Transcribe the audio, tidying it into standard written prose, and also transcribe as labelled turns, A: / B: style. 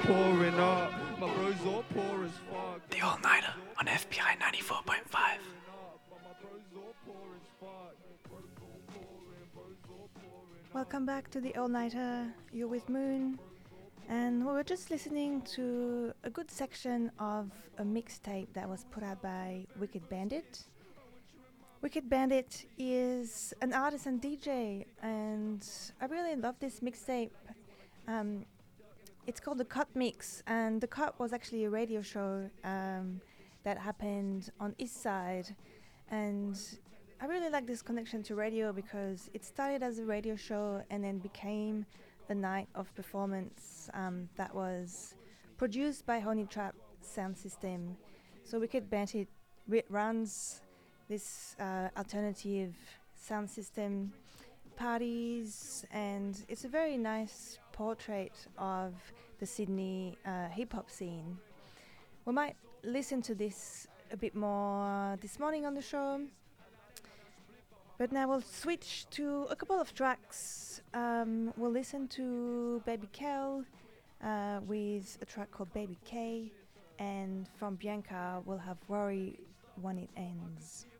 A: pouring up. My bros all poor as fuck.
B: The All Nighter on FPI 94.5.
C: Welcome back to the All Nighter. You're with Moon, and we were just listening to a good section of a mixtape that was put out by Wicked Bandit. Wicked Bandit is an artist and DJ, and I really love this mixtape. It's called The Cut Mix, and The Cut was actually a radio show that happened on East Side, and I really like this connection to radio because it started as a radio show and then became a night of performance that was produced by Honey Trap Sound System. So Wicked Bandit runs this alternative sound system parties, and it's a very nice portrait of the Sydney hip hop scene. We might listen to this a bit more this morning on the show, but now we'll switch to a couple of tracks. We'll listen to Baby Kel with a track called Baby K, and from Bianca we'll have Worry When It Ends.